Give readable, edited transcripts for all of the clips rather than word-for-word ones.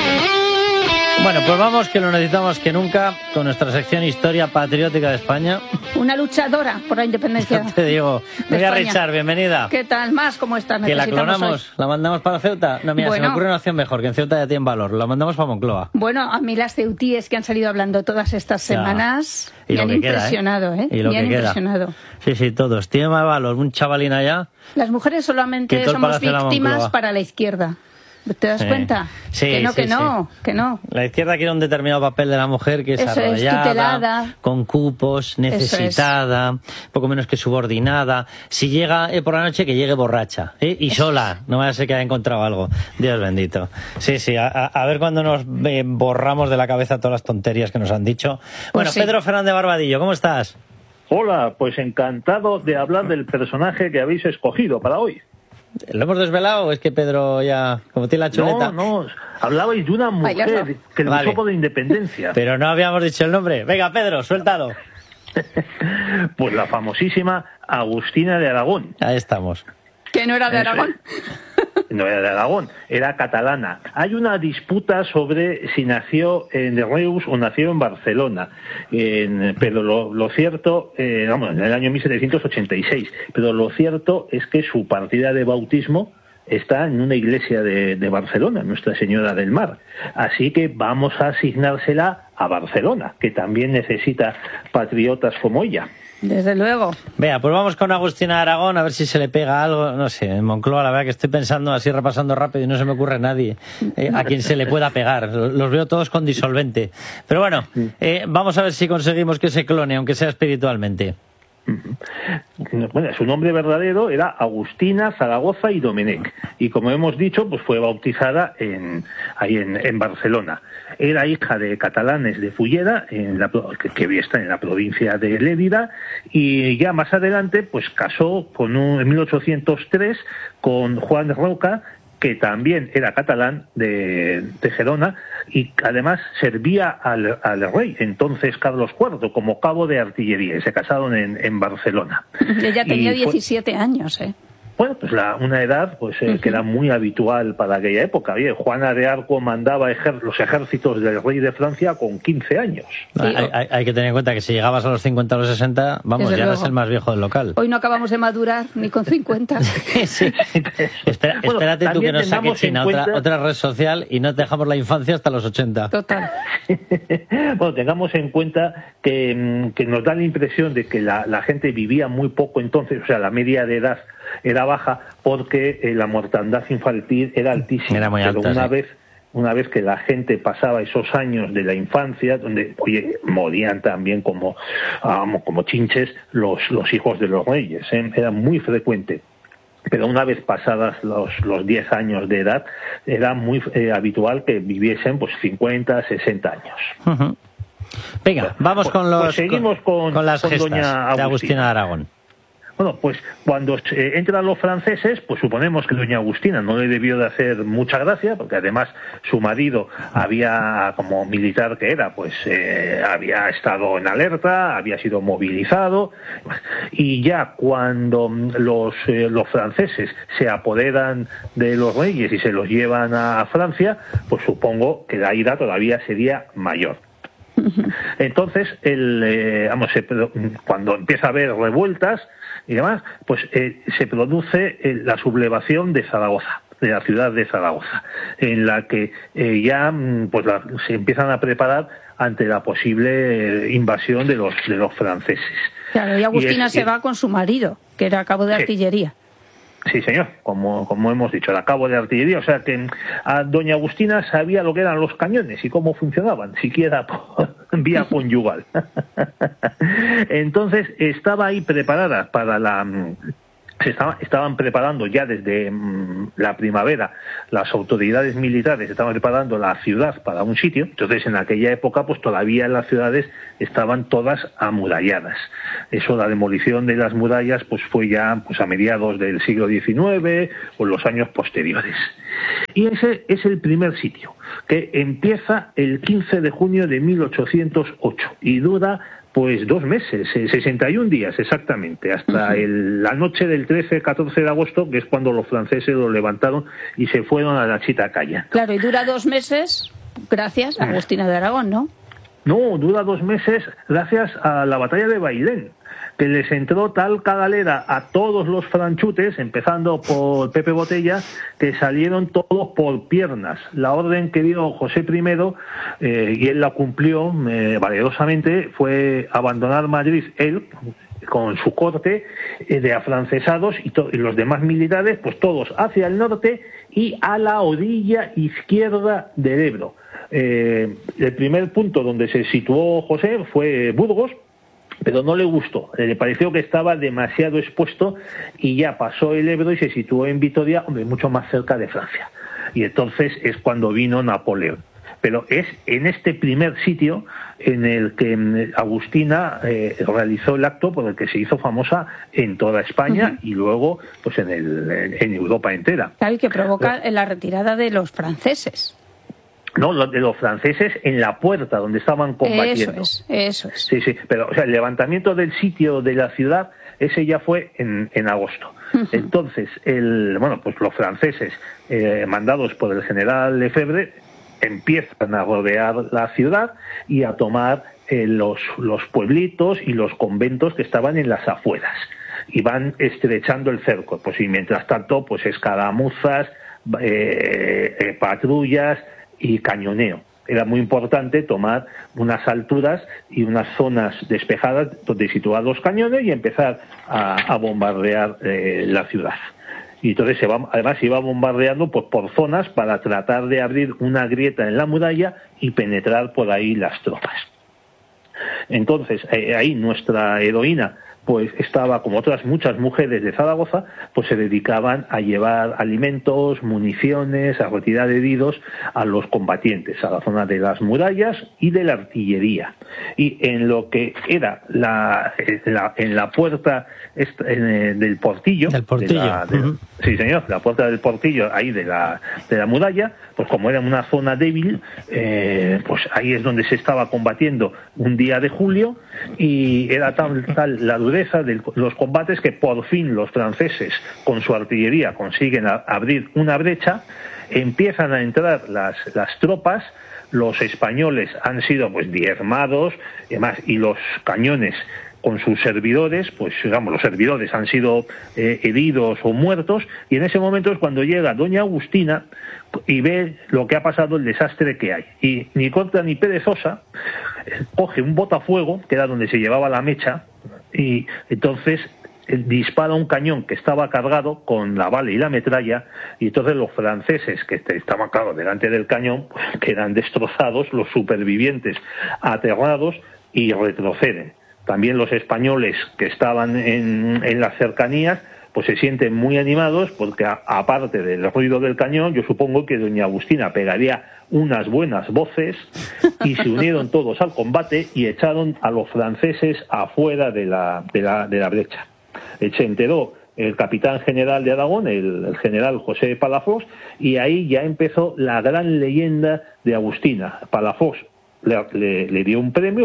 Bueno, pues vamos, que lo necesitamos que nunca, con nuestra sección Historia Patriótica de España. Una luchadora por la independencia. Te digo, María Richard, bienvenida. ¿Qué tal? Más, ¿cómo estás? Que la clonamos, hoy. ¿La mandamos para Ceuta? No, mira, se me ocurre una opción mejor, que en Ceuta ya tienen valor. La mandamos para Moncloa. Bueno, a mí las ceutíes que han salido hablando todas estas semanas me han impresionado, ¿eh? Y lo que queda. Sí, todos. Tiene más valor un chavalín allá. Las mujeres solamente somos víctimas para la izquierda. ¿Te das cuenta? Sí, que no. La izquierda quiere un determinado papel de la mujer que es arrollada, tutelada, con cupos, necesitada, poco menos que subordinada. Si llega por la noche, que llegue borracha, y sola. No vaya a ser que haya encontrado algo. Dios bendito. Sí, a ver cuándo nos borramos de la cabeza todas las tonterías que nos han dicho. Bueno, Pedro Fernández Barbadillo, ¿cómo estás? Hola, pues encantado de hablar del personaje que habéis escogido para hoy. ¿Lo hemos desvelado o es que Pedro ya, como tiene la chuleta? No, hablabais de una mujer que luchó por la independencia. Pero no habíamos dicho el nombre. Venga, Pedro, suéltalo. Pues la famosísima Agustina de Aragón. Ahí estamos. ¿Que no era de Aragón? No era de Aragón, era catalana. Hay una disputa sobre si nació en Reus o nació en Barcelona, pero lo cierto, en el año 1786, pero lo cierto es que su partida de bautismo está en una iglesia de Barcelona, Nuestra Señora del Mar. Así que vamos a asignársela a Barcelona, que también necesita patriotas como ella. Desde luego. Vea, pues vamos con Agustina de Aragón a ver si se le pega algo. No sé, en Moncloa la verdad que estoy pensando así, repasando rápido, y no se me ocurre nadie a quien se le pueda pegar. Los veo todos con disolvente. Pero bueno, vamos a ver si conseguimos que se clone, aunque sea espiritualmente. Bueno, su nombre verdadero era Agustina Zaragoza y Domenech, y como hemos dicho, pues fue bautizada ahí en Barcelona. Era hija de catalanes de Fulleda, que está en la provincia de Lérida, y ya más adelante pues casó en 1803 con Juan Roca, que también era catalán de Gerona, y además servía al rey, entonces Carlos IV, como cabo de artillería, y se casaron en Barcelona. Ella tenía 17 años, ¿eh? Bueno, pues una edad que era muy habitual para aquella época. Oye, Juana de Arco mandaba los ejércitos del rey de Francia con 15 años. Sí. Hay que tener en cuenta que si llegabas a los 50 o los 60, vamos, ya eres el más viejo del local. Hoy no acabamos de madurar ni con 50. Sí. Espérate tú que nos saque China otra red social y no te dejamos la infancia hasta los 80. Total. Bueno, tengamos en cuenta que nos da la impresión de que la gente vivía muy poco entonces, o sea, la media de edad era baja porque la mortandad infantil era altísima. Era muy alta, pero una vez que la gente pasaba esos años de la infancia, donde morían también como chinches los hijos de los reyes, era muy frecuente. Pero una vez pasadas los 10 años de edad, era muy habitual que viviesen pues 50, 60 años. Uh-huh. Venga, vamos con las gestas de Agustina de Aragón. Bueno, pues cuando entran los franceses, pues suponemos que doña Agustina no le debió de hacer mucha gracia, porque además su marido como militar que era, pues había estado en alerta, había sido movilizado, y ya cuando los franceses se apoderan de los reyes y se los llevan a Francia, pues supongo que la ira todavía sería mayor. Entonces, cuando empieza a haber revueltas y demás, pues se produce la sublevación de Zaragoza, de la ciudad de Zaragoza, en la que ya se empiezan a preparar ante la posible invasión de los franceses. Claro, y Agustina se va con su marido, que era cabo de artillería. Sí, señor, como hemos dicho, era cabo de artillería, o sea que a doña Agustina sabía lo que eran los cañones y cómo funcionaban, siquiera por vía conyugal. Entonces estaba ahí preparada para estaban preparando ya desde la primavera, las autoridades militares estaban preparando la ciudad para un sitio. Entonces en aquella época pues todavía las ciudades estaban todas amuralladas. Eso, la demolición de las murallas pues fue ya pues a mediados del siglo XIX o en los años posteriores. Y ese es el primer sitio, que empieza el 15 de junio de 1808 y dura Pues 2 meses, 61 días exactamente, hasta la noche del 13-14 de agosto, que es cuando los franceses lo levantaron y se fueron a la Chitacaya. Claro, y dura 2 meses gracias a Agustina de Aragón, ¿no? No, dura 2 meses gracias a la batalla de Bailén, que les entró tal cagalera a todos los franchutes, empezando por Pepe Botella, que salieron todos por piernas. La orden que dio José I, y él la cumplió valerosamente, fue abandonar Madrid, él, con su corte de afrancesados y los demás militares, pues todos hacia el norte y a la orilla izquierda del Ebro. El primer punto donde se situó José fue Burgos, pero no le gustó, le pareció que estaba demasiado expuesto y ya pasó el Ebro y se situó en Vitoria, mucho más cerca de Francia. Y entonces es cuando vino Napoleón. Pero es en este primer sitio en el que Agustina realizó el acto por el que se hizo famosa en toda España y luego pues en Europa entera. Claro, y que provoca la retirada de los franceses. No, de los franceses en la puerta donde estaban combatiendo. Eso es. Sí, pero o sea, el levantamiento del sitio de la ciudad, ese ya fue en agosto. Entonces, pues los franceses, mandados por el general Lefebvre, empiezan a rodear la ciudad y a tomar los pueblitos y los conventos que estaban en las afueras. Y van estrechando el cerco. Pues y mientras tanto, pues escaramuzas, patrullas y cañoneo. Era muy importante tomar unas alturas y unas zonas despejadas donde situar los cañones y empezar a bombardear la ciudad. Y entonces además se iba bombardeando pues, por zonas para tratar de abrir una grieta en la muralla y penetrar por ahí las tropas. Entonces ahí nuestra heroína pues estaba, como otras muchas mujeres de Zaragoza, pues se dedicaban a llevar alimentos, municiones, a retirar heridos a los combatientes, a la zona de las murallas y de la artillería. Y en lo que era en la puerta del portillo, sí señor, la puerta del portillo ahí de la muralla, pues como era una zona débil, pues ahí es donde se estaba combatiendo un día de julio y era tal la dureza de los combates que por fin los franceses con su artillería consiguen abrir una brecha, empiezan a entrar las tropas, los españoles han sido pues diezmados y los cañones con sus servidores, pues digamos los servidores han sido heridos o muertos, y en ese momento es cuando llega doña Agustina y ve lo que ha pasado, el desastre que hay, y ni corta ni perezosa coge un botafuego, que era donde se llevaba la mecha, y entonces dispara un cañón que estaba cargado con la bala y la metralla, y entonces los franceses que estaban claro delante del cañón pues, quedan destrozados, los supervivientes aterrados y retroceden. También los españoles que estaban en las cercanías pues se sienten muy animados porque aparte del ruido del cañón, yo supongo que doña Agustina pegaría unas buenas voces y se unieron todos al combate y echaron a los franceses afuera de la brecha. Se enteró el capitán general de Aragón, el general José Palafox, y ahí ya empezó la gran leyenda de Agustina. Palafox le dio un premio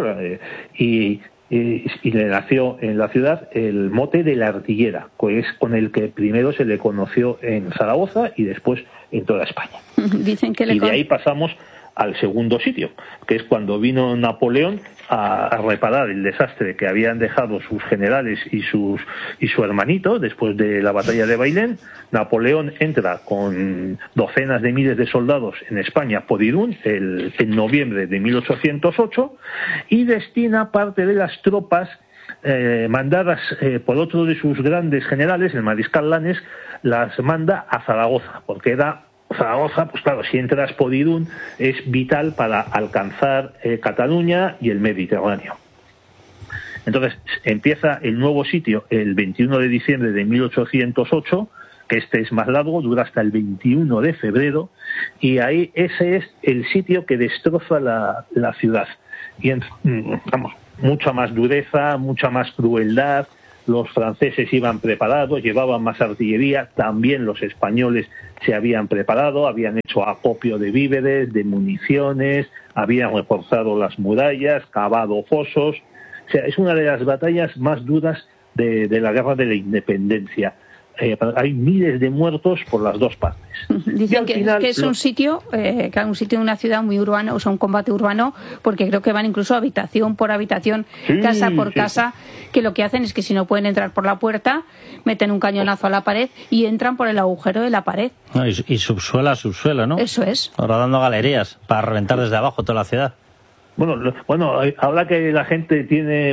y le nació en la ciudad el mote de la artillera, que es con el que primero se le conoció en Zaragoza y después en toda España. Dicen que y de ahí pasamos al segundo sitio, que es cuando vino Napoleón a reparar el desastre que habían dejado sus generales y su hermanito después de la batalla de Bailén. Napoleón entra con docenas de miles de soldados en España por Irún en noviembre de 1808 y destina parte de las tropas mandadas por otro de sus grandes generales, el mariscal Lanes, las manda a Zaragoza, porque era Zaragoza, pues claro, si entras por Irún es vital para alcanzar Cataluña y el Mediterráneo. Entonces empieza el nuevo sitio el 21 de diciembre de 1808, que este es más largo, dura hasta el 21 de febrero, y ahí ese es el sitio que destroza la ciudad. Y vamos, mucha más dureza, mucha más crueldad. Los franceses iban preparados, llevaban más artillería, también los españoles se habían preparado, habían hecho acopio de víveres, de municiones, habían reforzado las murallas, cavado fosos, O sea, es una de las batallas más duras de la guerra de la independencia. Hay miles de muertos por las dos partes. Dicen que es un sitio, un sitio de una ciudad muy urbana, o sea, un combate urbano, porque creo que van incluso habitación por habitación, casa por casa, que lo que hacen es que si no pueden entrar por la puerta, meten un cañonazo a la pared y entran por el agujero de la pared. No, y subsuelo a subsuelo, ¿no? Eso es. Ahora dando galerías para reventar desde abajo toda la ciudad. Bueno, ahora que la gente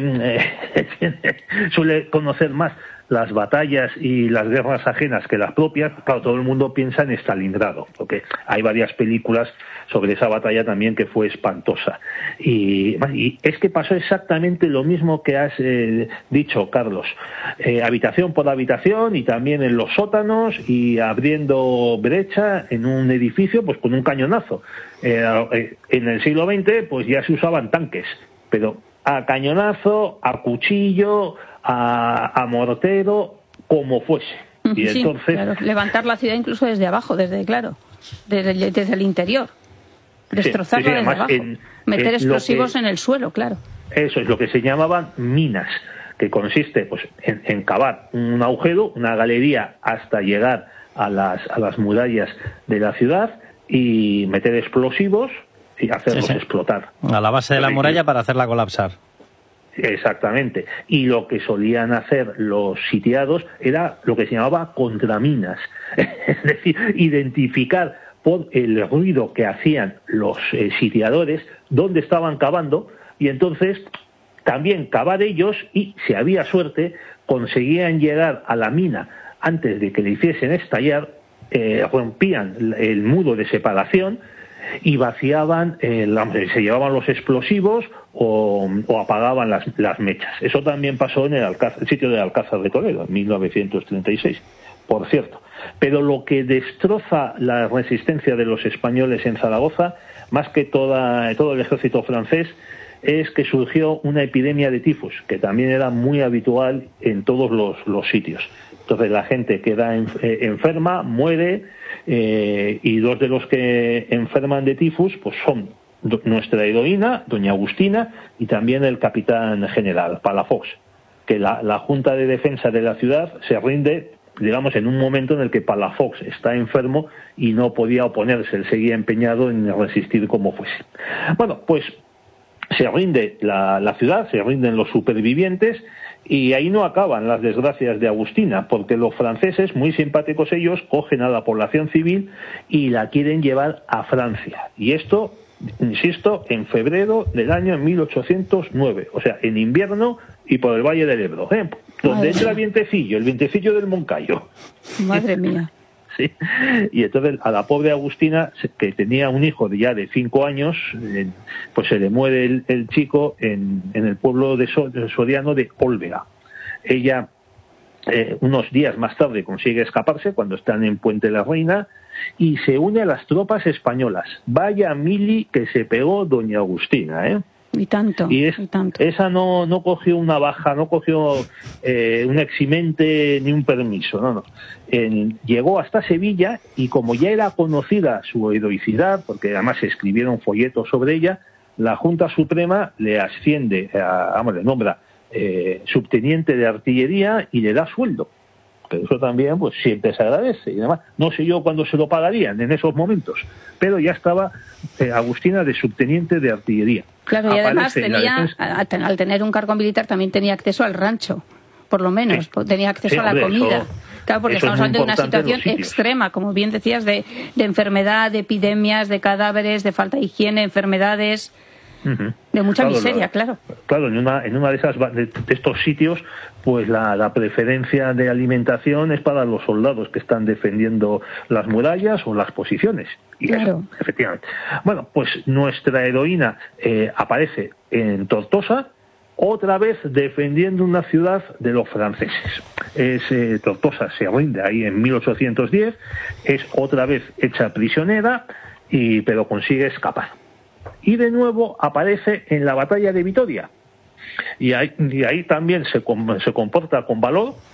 suele conocer más las batallas y las guerras ajenas que las propias, claro, todo el mundo piensa en Stalingrado, porque hay varias películas sobre esa batalla también que fue espantosa. Y es que pasó exactamente lo mismo que has dicho, Carlos. Habitación por habitación y también en los sótanos y abriendo brecha en un edificio, pues con un cañonazo. En el siglo XX, pues ya se usaban tanques, pero a cañonazo, a cuchillo, a mortero, como fuese. Y sí, entonces, claro, levantar la ciudad incluso desde abajo, desde el interior, destrozarla desde abajo, meter explosivos en el suelo, claro. Eso es lo que se llamaban minas, que consiste pues en cavar un agujero, una galería, hasta llegar a las murallas de la ciudad y meter explosivos y hacerlos explotar. A la base de la muralla para hacerla colapsar. Exactamente. Y lo que solían hacer los sitiados era lo que se llamaba contraminas. Es decir, identificar por el ruido que hacían los sitiadores dónde estaban cavando, y entonces también cavar ellos, y si había suerte conseguían llegar a la mina antes de que le hiciesen estallar, rompían el muro de separación y vaciaban, se llevaban los explosivos o apagaban las mechas. Eso también pasó en el sitio de Alcázar de Toledo, en 1936, por cierto. Pero lo que destroza la resistencia de los españoles en Zaragoza, más que todo el ejército francés, es que surgió una epidemia de tifus, que también era muy habitual en todos los sitios. Entonces la gente queda enferma, muere, y dos de los que enferman de tifus pues son nuestra heroína, doña Agustina, y también el capitán general Palafox, que la Junta de Defensa de la ciudad se rinde, digamos, en un momento en el que Palafox está enfermo y no podía oponerse, él seguía empeñado en resistir como fuese. Bueno, pues se rinde la ciudad, se rinden los supervivientes, y ahí no acaban las desgracias de Agustina, porque los franceses, muy simpáticos ellos, cogen a la población civil y la quieren llevar a Francia. Y esto, insisto, en febrero del año 1809, o sea, en invierno y por el Valle del Ebro, donde entra el vientecillo del Moncayo. Madre mía. Sí. Y entonces a la pobre Agustina, que tenía un hijo ya de 5 años, pues se le muere el chico en el pueblo soriano de Olvera. Ella, unos días más tarde, consigue escaparse cuando están en Puente la Reina y se une a las tropas españolas. Vaya mili que se pegó doña Agustina, ¿eh? Y tanto, y tanto. Esa no cogió una baja, no cogió un eximente ni un permiso, no. Llegó hasta Sevilla y como ya era conocida su heroicidad, porque además se escribieron folletos sobre ella, la Junta Suprema le asciende, le nombra subteniente de artillería y le da sueldo. Pero eso también pues siempre se agradece y demás. No sé yo cuándo se lo pagarían en esos momentos, pero ya estaba Agustina de subteniente de artillería. Claro, y además al tener un cargo militar también tenía acceso al rancho, por lo menos, tenía acceso a la comida. Claro, porque estamos hablando de una situación extrema, como bien decías, de enfermedad, de epidemias, de cadáveres, de falta de higiene, enfermedades, de mucha miseria, claro. Claro, en una de estos sitios, pues la preferencia de alimentación es para los soldados que están defendiendo las murallas o las posiciones. Y claro. Eso, efectivamente. Bueno, pues nuestra heroína aparece en Tortosa, otra vez defendiendo una ciudad de los franceses. Tortosa se rinde ahí en 1810, es otra vez hecha prisionera, pero consigue escapar. Y de nuevo aparece en la batalla de Vitoria. Y ahí también se comporta con valor,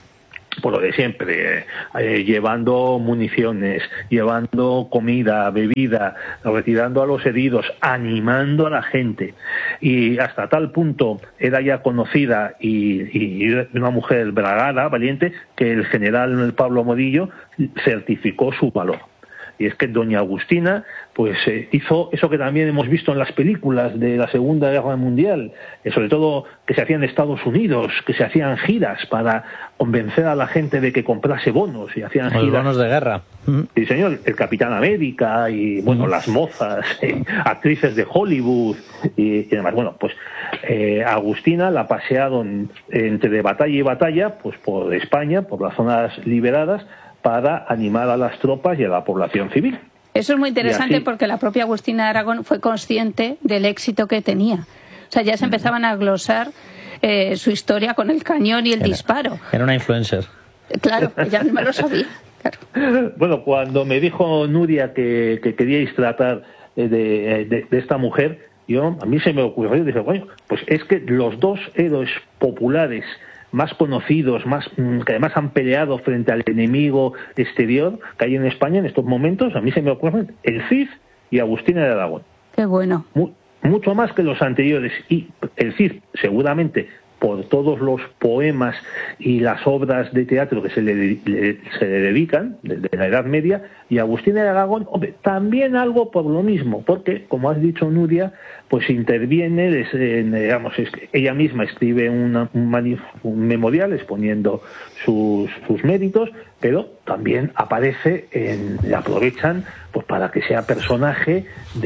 por lo de siempre, llevando municiones, llevando comida, bebida, retirando a los heridos, animando a la gente, y hasta tal punto era ya conocida y una mujer bragada, valiente, que el general Pablo Morillo certificó su valor. Y es que doña Agustina pues hizo eso que también hemos visto en las películas de la Segunda Guerra Mundial, sobre todo que se hacían en Estados Unidos, que se hacían giras para convencer a la gente de que comprase bonos, y hacían giras. Bonos de guerra. Sí, señor, el Capitán América y, bueno, las mozas, actrices de Hollywood y demás. Bueno, pues Agustina la pasearon entre batalla y batalla, pues por España, por las zonas liberadas, para animar a las tropas y a la población civil. Eso es muy interesante porque la propia Agustina de Aragón fue consciente del éxito que tenía. O sea, ya se empezaban a glosar su historia con el cañón y el disparo. Era una influencer. Claro, ella misma lo sabía. Claro. Bueno, cuando me dijo Nuria que queríais tratar de esta mujer, a mí se me ocurrió y dije, bueno, pues es que los dos héroes populares más conocidos, que además han peleado frente al enemigo exterior que hay en España en estos momentos, a mí se me ocurren el Cid y Agustina de Aragón. Qué bueno. Mucho más que los anteriores, y el Cid seguramente por todos los poemas y las obras de teatro que se le dedican desde la Edad Media, y Agustina de Aragón, hombre, también algo por lo mismo, porque, como has dicho, Nuria, pues interviene, digamos, ella misma escribe un memorial exponiendo sus méritos, pero también aparece, le aprovechan pues para que sea personaje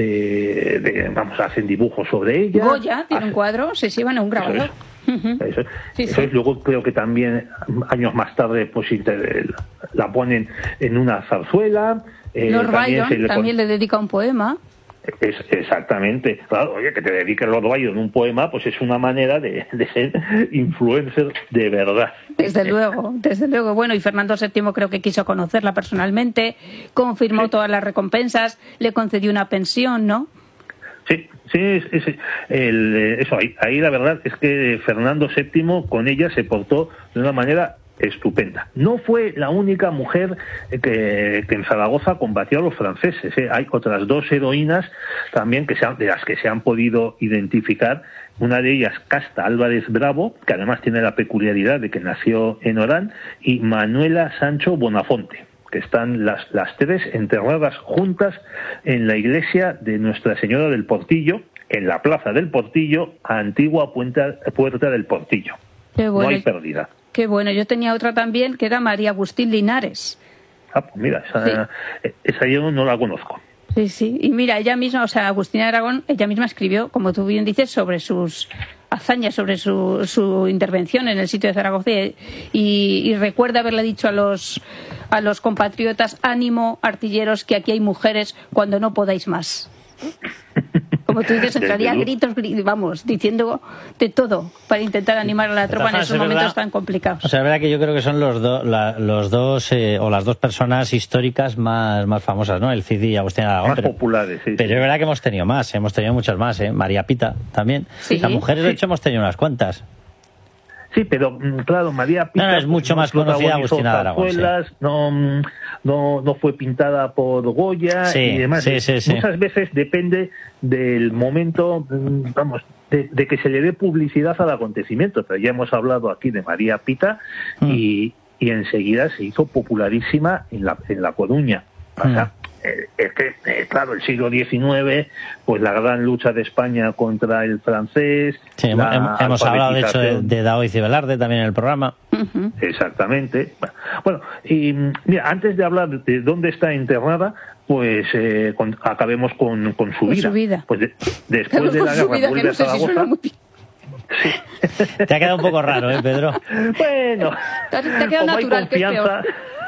vamos, hacen dibujos sobre ella. Goya tiene un cuadro, se llevan a un grabador. Eso es. Luego creo que también años más tarde pues la ponen en una zarzuela. Lord Byron también le dedica un poema. Exactamente. Claro, oye, que te dediques Lord Byron un poema, pues es una manera de ser influencer de verdad. Desde luego, desde luego. Bueno, y Fernando VII creo que quiso conocerla personalmente, confirmó todas las recompensas, le concedió una pensión, ¿no? Sí, eso ahí la verdad es que Fernando VII con ella se portó de una manera estupenda. No fue la única mujer que en Zaragoza combatió a los franceses. Hay otras dos heroínas también de las que se han podido identificar. Una de ellas, Casta Álvarez Bravo, que además tiene la peculiaridad de que nació en Orán, y Manuela Sancho Bonafonte, que están las tres enterradas juntas en la iglesia de Nuestra Señora del Portillo, en la plaza del Portillo, antigua puerta del Portillo. Qué bueno. No hay pérdida. Qué bueno. Yo tenía otra también, que era María Agustín Linares. Pues mira, esa yo no la conozco. Sí. Y mira, ella misma, o sea, Agustina de Aragón, ella misma escribió, como tú bien dices, sobre sus hazañas, sobre su intervención en el sitio de Zaragoza, y recuerda haberle dicho a los compatriotas: ánimo, artilleros, que aquí hay mujeres cuando no podáis más. Como tú dices, entraría a gritos, vamos, diciendo de todo para intentar animar a la tropa en esos momentos tan complicados. O sea, es verdad que yo creo que son los dos o las dos personas históricas más famosas, ¿no? El Cid y Agustina de Aragón. Más populares, sí. Pero es verdad que hemos tenido muchas más, ¿eh? María Pita también. Sí. Las mujeres, de hecho, hemos tenido unas cuantas. Sí, pero claro, María Pita... No, es mucho más conocida Agustina de Aragón. Sí. No fue pintada por Goya y demás. Sí. Muchas veces depende del momento, vamos, de que se le dé publicidad al acontecimiento. Pero ya hemos hablado aquí de María Pita y enseguida se hizo popularísima en La Coruña. Es que, claro, el siglo XIX, pues la gran lucha de España contra el francés... Sí, hemos hablado, de hecho, de Daoiz y Velarde también en el programa. Exactamente. Bueno, y mira, antes de hablar de dónde está enterrada, pues acabemos con su vida. Pues después de la guerra vuelve a Zaragoza... Sí. Te ha quedado un poco raro, ¿eh, Pedro? Bueno, te ha quedado natural, que es peor.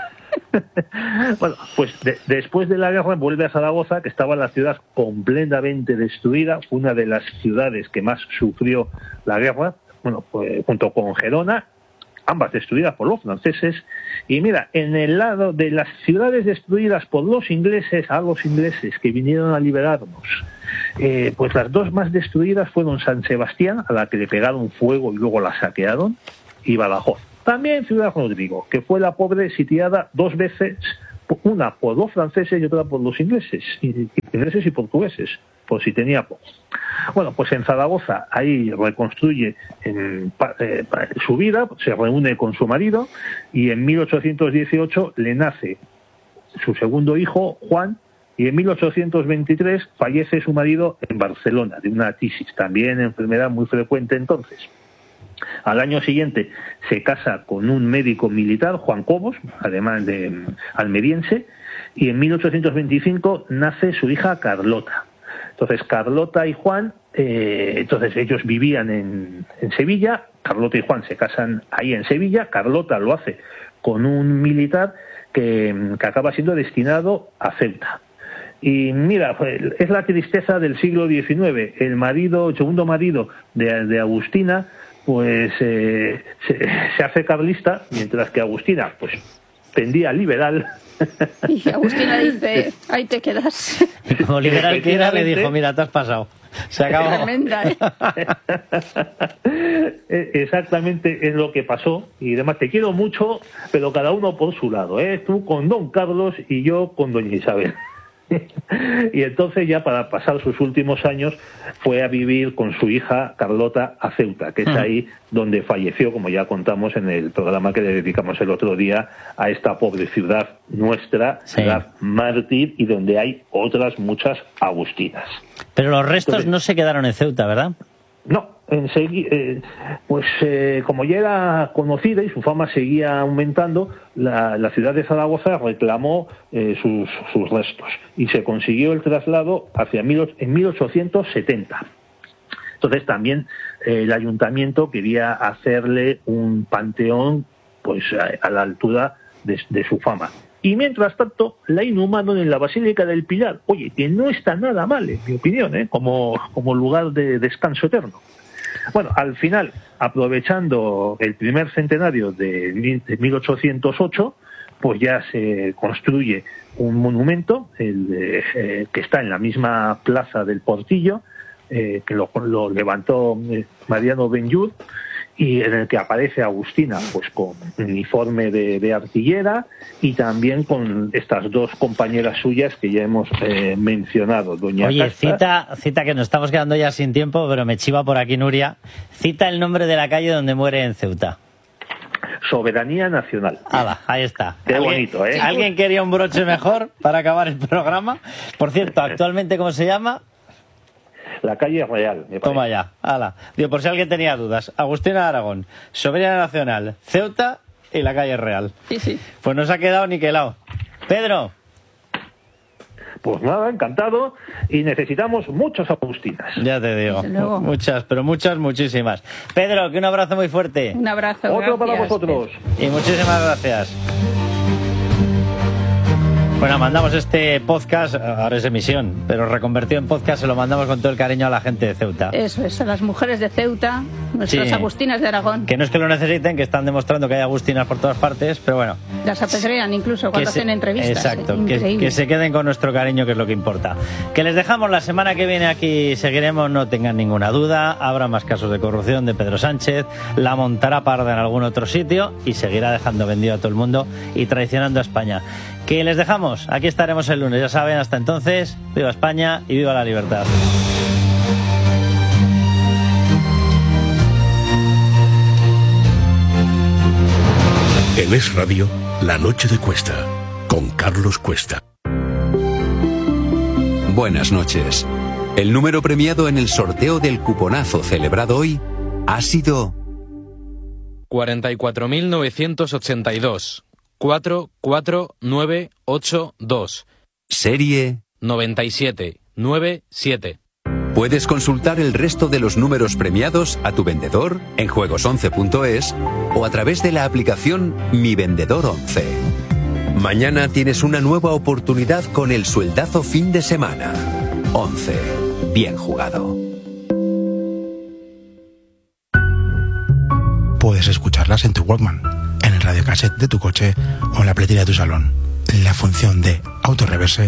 Bueno, pues después de la guerra vuelve a Zaragoza, que estaba la ciudad completamente destruida, una de las ciudades que más sufrió la guerra, bueno, pues, junto con Gerona, ambas destruidas por los franceses. Y mira, en el lado de las ciudades destruidas por los ingleses, a los ingleses que vinieron a liberarnos, pues las dos más destruidas fueron San Sebastián, a la que le pegaron fuego y luego la saquearon, y Badajoz. También Ciudad Rodrigo, que fue la pobre sitiada 2 veces, una por los franceses y otra por los ingleses y portugueses, por si tenía poco. Bueno, pues en Zaragoza ahí reconstruye su vida, se reúne con su marido y en 1818 le nace su segundo hijo, Juan, y en 1823 fallece su marido en Barcelona de una tisis, también enfermedad muy frecuente entonces. Al año siguiente se casa con un médico militar, Juan Cobos, además de almeriense, y en 1825 nace su hija Carlota. Entonces Carlota y Juan, entonces ellos vivían en Sevilla, Carlota y Juan se casan ahí en Sevilla, Carlota lo hace con un militar que acaba siendo destinado a Ceuta. Y mira, es la tristeza del siglo XIX. El segundo marido de Agustina, pues se hace carlista, mientras que Agustina, pues tendía liberal. Y Agustina dice, ahí te quedas. Como liberal que era, le dijo, mira, te has pasado. Se acabó. Tremenda, Exactamente es lo que pasó. Y además te quiero mucho, pero cada uno por su lado, tú con don Carlos y yo con doña Isabel. Y entonces ya para pasar sus últimos años fue a vivir con su hija Carlota a Ceuta, que es ahí donde falleció, como ya contamos en el programa que le dedicamos el otro día a esta pobre ciudad nuestra, ciudad mártir, y donde hay otras muchas agustinas. Pero los restos no se quedaron en Ceuta, ¿verdad? No, como ya era conocida y su fama seguía aumentando, la ciudad de Zaragoza reclamó sus restos y se consiguió el traslado en 1870. Entonces también el ayuntamiento quería hacerle un panteón pues a la altura de su fama. Y mientras tanto, la inhumaron en la Basílica del Pilar. Oye, que no está nada mal, en mi opinión, como lugar de descanso eterno. Bueno, al final, aprovechando el primer centenario de 1808, pues ya se construye un monumento que está en la misma plaza del Portillo, que lo levantó Mariano Benlloch, y en el que aparece Agustina pues con uniforme de artillera y también con estas dos compañeras suyas que ya hemos mencionado, doña Oye, Casta. cita que nos estamos quedando ya sin tiempo, pero me chiva por aquí Nuria. Cita el nombre de la calle donde muere en Ceuta. Soberanía Nacional. Ahí está. Qué bonito, ¿eh? ¿Alguien quería un broche mejor para acabar el programa? Por cierto, actualmente, ¿cómo se llama? La calle Real, me parece. Toma ya, Digo, por si alguien tenía dudas. Agustina de Aragón, Soberanía Nacional, Ceuta y la calle Real. Sí. Pues no se ha quedado niquelado. Pedro. Pues nada, encantado. Y necesitamos muchas Agustinas. Ya te digo. Muchas, pero muchísimas. Pedro, que un abrazo muy fuerte. Un abrazo. Otro gracias. para vosotros. Y muchísimas gracias. Bueno, mandamos este podcast, ahora es emisión, pero reconvertido en podcast se lo mandamos con todo el cariño a la gente de Ceuta. Eso es, a las mujeres de Ceuta, nuestras Agustinas de Aragón. Que no es que lo necesiten, que están demostrando que hay Agustinas por todas partes, pero bueno. Las apedrean incluso cuando hacen entrevistas. Exacto, que se queden con nuestro cariño, que es lo que importa. Que les dejamos la semana que viene aquí, seguiremos, no tengan ninguna duda, habrá más casos de corrupción de Pedro Sánchez, la montará parda en algún otro sitio y seguirá dejando vendido a todo el mundo y traicionando a España. Que les dejamos, aquí estaremos el lunes, ya saben, hasta entonces, viva España y viva la libertad. En Es Radio, La Noche de Cuesta, con Carlos Cuesta. Buenas noches. El número premiado en el sorteo del cuponazo celebrado hoy ha sido 44.982. 44982. Serie 9797. Puedes consultar el resto de los números premiados a tu vendedor en juegos11.es o a través de la aplicación Mi Vendedor 11. Mañana tienes una nueva oportunidad con el sueldazo fin de semana. 11. Bien jugado. Puedes escucharlas en tu Walkman, en el radiocassette de tu coche o en la pletera de tu salón. La función de autorreverse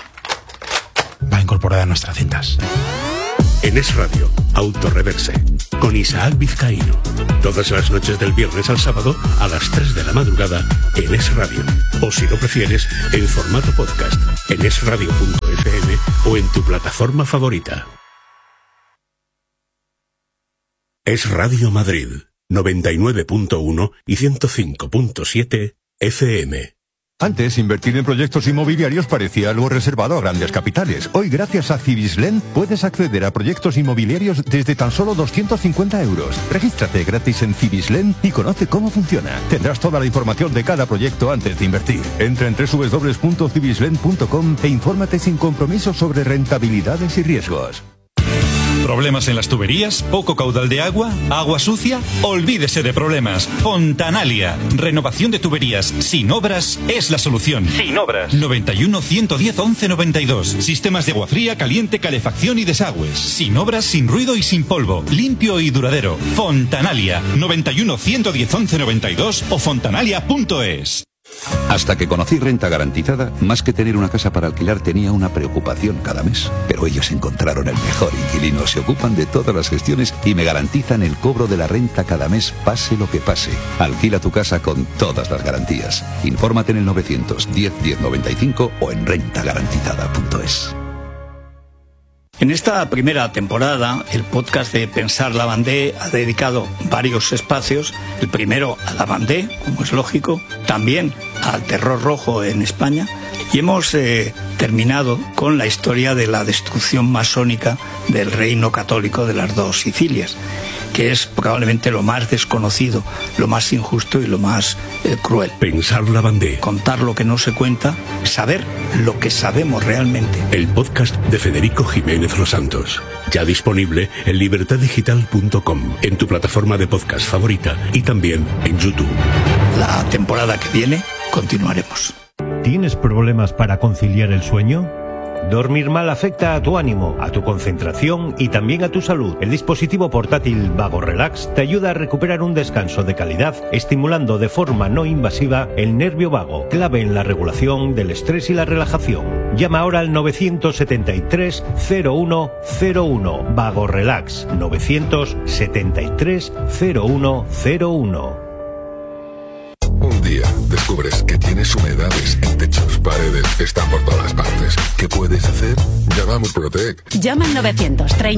va incorporada a nuestras cintas. En Es Radio, Autorreverse. con Isaac Vizcaíno. Todas las noches del viernes al sábado a las 3 de la madrugada en Es Radio. O si lo prefieres, en formato podcast en esradio.fm o en tu plataforma favorita. Es Radio Madrid, 99.1 y 105.7 FM. Antes, invertir en proyectos inmobiliarios parecía algo reservado a grandes capitales. Hoy, gracias a Cibislen, puedes acceder a proyectos inmobiliarios desde tan solo 250 euros. Regístrate gratis en Cibislen y conoce cómo funciona. Tendrás toda la información de cada proyecto antes de invertir. Entra en www.cibislen.com e infórmate sin compromiso sobre rentabilidades y riesgos. ¿Problemas en las tuberías? ¿Poco caudal de agua? ¿Agua sucia? Olvídese de problemas. Fontanalia. Renovación de tuberías sin obras es la solución. Sin obras. 91 110 11 92. Sistemas de agua fría, caliente, calefacción y desagües. Sin obras, sin ruido y sin polvo. Limpio y duradero. Fontanalia. 91 110 11 92 o fontanalia.es. Hasta que conocí Renta Garantizada, más que tener una casa para alquilar tenía una preocupación cada mes. Pero ellos encontraron el mejor inquilino, se ocupan de todas las gestiones y me garantizan el cobro de la renta cada mes, pase lo que pase. Alquila tu casa con todas las garantías. Infórmate en el 910 1095 o en rentagarantizada.es. En esta primera temporada, el podcast de Pensar la Vendée ha dedicado varios espacios. El primero a la Vendée, como es lógico, también al terror rojo en España. Y hemos terminado con la historia de la destrucción masónica del reino católico de las dos Sicilias, que es probablemente lo más desconocido, lo más injusto y lo más cruel. Pensar la Vendée. Contar lo que no se cuenta, saber lo que sabemos realmente. El podcast de Federico Jiménez Los Santos. Ya disponible en libertaddigital.com, en tu plataforma de podcast favorita y también en YouTube. La temporada que viene continuaremos. ¿Tienes problemas para conciliar el sueño? Dormir mal afecta a tu ánimo, a tu concentración y también a tu salud. El dispositivo portátil Vago Relax te ayuda a recuperar un descanso de calidad, estimulando de forma no invasiva el nervio vago, clave en la regulación del estrés y la relajación. Llama ahora al 973 0101. Vago Relax 973 0101. Un día descubres que tienes humedades en techos, paredes, están por todas partes. ¿Qué puedes hacer? Llama a Murprotec. Llama al 930